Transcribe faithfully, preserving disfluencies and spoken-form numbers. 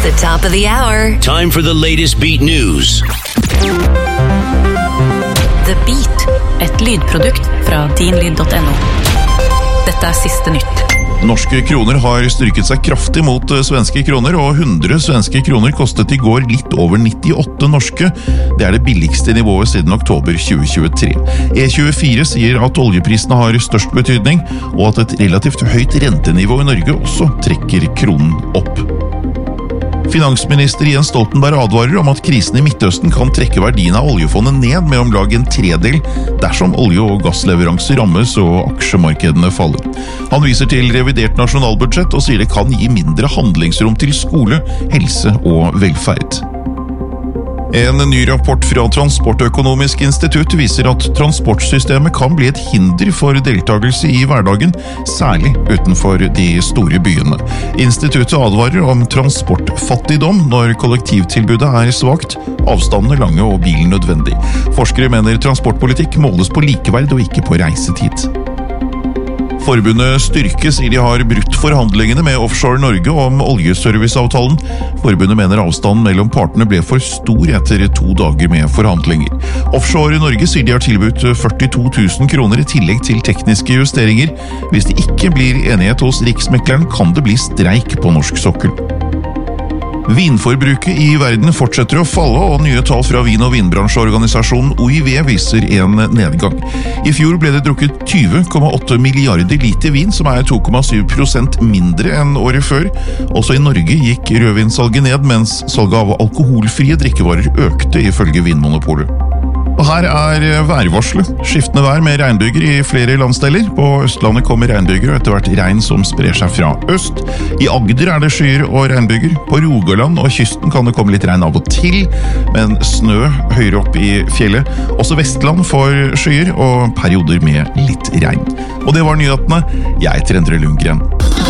the top of the hour. Time for the latest Beat News. The Beat, et lydprodukt fra din lyd punktum no. Dette er siste nytt. Norske kroner har styrket seg kraftig mot svenske kroner, og hundre svenske kroner kostet i går litt over nittiåtte norske. Det er det billigste nivået siden oktober tjue tjuetre. E tjuefire sier at oljeprisene har størst betydning, og at et relativt høyt rentenivå i Norge også trekker kronen opp. Finansminister Jens Stoltenberg advarer om at krisen i Midtøsten kan trekke verdien av oljefondet ned med om lag en tredel dersom olje- og gassleveranser rammes og aksjemarkedene faller. Han viser til revidert nasjonalbudsjett og sier det kan gi mindre handlingsrom til skole, helse og velferd. En ny rapport fra Transportøkonomisk institutt viser at transportsystemet kan bli et hinder for deltakelse i hverdagen, særlig utenfor de store byene. Instituttet advarer om transportfattigdom når kollektivtilbudet er svakt, avstandene lange og bilen nødvendig. Forskere mener transportpolitikk måles på likeverd og ikke på reisetid. Forbundet Styrke sier de har brutt forhandlingene med Offshore Norge om oljeserviceavtalen. Forbundet mener avstanden mellom partene ble for stor etter to dager med forhandlinger. Offshore Norge sier de har tilbudt førtito tusen kroner i tillegg til tekniske justeringer. Hvis det ikke blir enighet hos Riksmekleren, kan det bli streik på norsk sokkel. Vinforbruket i verden fortsetter å falle, og nye tall fra vin- og vinbransjeorganisasjonen O I V viser en nedgang. I fjor ble det drukket tjue komma åtte milliarder liter vin, som er to komma syv prosent mindre enn året før. Også i Norge gikk rødvinsalget ned, mens salget av alkoholfrie drikkevarer økte ifølge Vinmonopolet. Og her er værvarselet. Skiftende vær med regnbyger i flere landsdeler. På Østlandet kommer regnbyger og etter hvert regn som sprer seg fra øst. I Agder er det skyer og regnbyger. På Rogaland og kysten kan det komme litt regn av og til, men snø høyere opp i fjellet. Også Vestland får skyer og perioder med litt regn. Og det var nyhetene. Jeg heter Endre Lundgren.